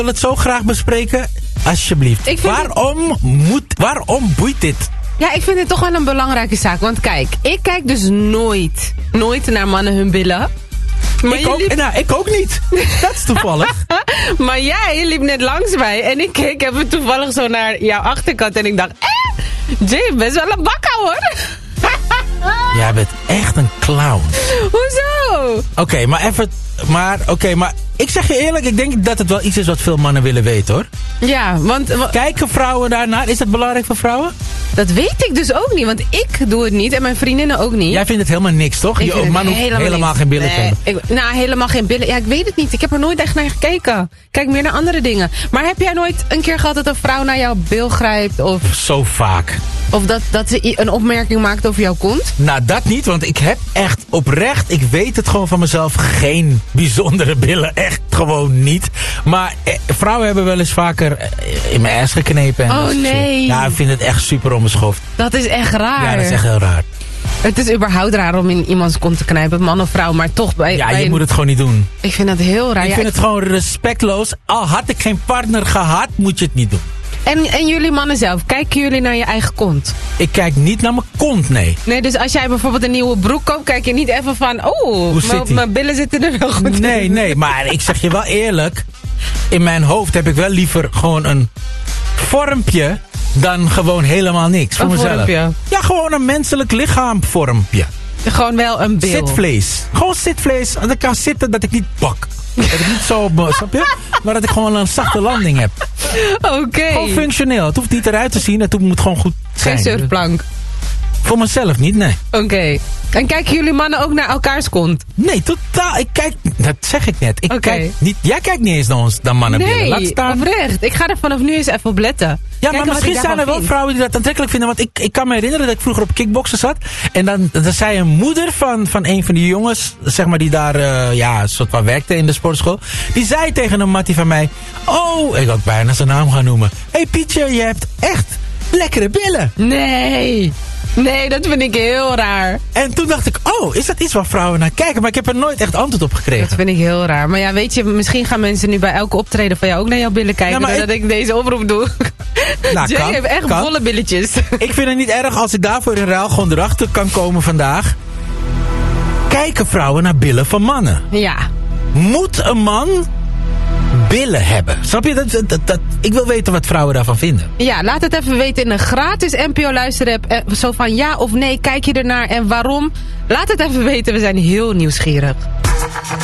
wil het zo graag bespreken. Alsjeblieft. Waarom boeit dit? Ja, ik vind het toch wel een belangrijke zaak. Want kijk, ik kijk dus nooit naar mannen hun billen. Maar ik ook niet. Dat is toevallig. Maar jij liep net langs mij en ik keek even toevallig zo naar jouw achterkant en ik dacht, Jay, best wel een bakka hoor. Jij bent echt een clown. Hoezo? Oké, maar ik zeg je eerlijk, ik denk dat het wel iets is wat veel mannen willen weten hoor. Ja, want... Kijken vrouwen daarnaar? Is dat belangrijk voor vrouwen? Dat weet ik dus ook niet, want ik doe het niet en mijn vriendinnen ook niet. Jij vindt het helemaal niks, toch? Je man hoeft helemaal geen billen te hebben. Helemaal geen billen. Ja, ik weet het niet. Ik heb er nooit echt naar gekeken. Kijk meer naar andere dingen. Maar heb jij nooit een keer gehad dat een vrouw naar jouw bil grijpt? Of zo vaak. Of dat ze een opmerking maakt over jouw kont? Nou, dat niet, want ik heb echt oprecht, ik weet het gewoon van mezelf, geen bijzondere billen. Echt gewoon niet. Maar vrouwen hebben wel eens vaker in mijn ass geknepen. En nee. Ja, ik vind het echt super onbeschoft. Dat is echt raar. Ja, dat is echt heel raar. Het is überhaupt raar om in iemands kont te knijpen, man of vrouw, maar toch je moet het gewoon niet doen. Ik vind dat heel raar. Ik vind het gewoon respectloos. Al had ik geen partner gehad, moet je het niet doen. En jullie mannen zelf, kijken jullie naar je eigen kont? Ik kijk niet naar mijn kont, nee. Nee, dus als jij bijvoorbeeld een nieuwe broek koopt, kijk je niet even van, mijn billen zitten er wel goed in. Nee, maar ik zeg je wel eerlijk, in mijn hoofd heb ik wel liever gewoon een vormpje dan gewoon helemaal niks voor mezelf. Vormpje? Ja, gewoon een menselijk lichaamvormpje. Gewoon wel een bil. Zitvlees. Gewoon zitvlees. Dat ik kan zitten, dat ik niet bak. Dat ik niet zo, snap je? Maar dat ik gewoon een zachte landing heb. Oké. Gewoon functioneel. Het hoeft niet eruit te zien. Het moet gewoon goed zijn. Geen surfplank. Voor mezelf niet, nee. Oké. En kijken jullie mannen ook naar elkaars kont? Nee, totaal. Ik kijk, dat zeg ik net. Kijk niet, jij kijkt niet eens naar mannenbillen. Nee, laat staan. Oprecht. Ik ga er vanaf nu eens even op letten. Ja, maar misschien zijn er wel vrouwen die dat aantrekkelijk vinden. Want ik kan me herinneren dat ik vroeger op kickboksen zat. En dan zei een moeder van een van die jongens, zeg maar, die daar soort van werkte in de sportschool. Die zei tegen een mattie van mij, ik had bijna zijn naam gaan noemen. Hey Pietje, je hebt echt lekkere billen. Nee, dat vind ik heel raar. En toen dacht ik, is dat iets waar vrouwen naar kijken? Maar ik heb er nooit echt antwoord op gekregen. Dat vind ik heel raar. Maar ja, weet je, misschien gaan mensen nu bij elke optreden van jou ook naar jouw billen kijken. Ja, dat ik deze oproep doe. Nou, Jay heeft echt volle billetjes. Ik vind het niet erg als ik daarvoor in ruil gewoon erachter kan komen vandaag. Kijken vrouwen naar billen van mannen? Ja. Moet een man billen hebben? Snap je? Ik wil weten wat vrouwen daarvan vinden. Ja, laat het even weten in een gratis NPO-luisterapp. Zo van ja of nee, kijk je ernaar en waarom? Laat het even weten, we zijn heel nieuwsgierig.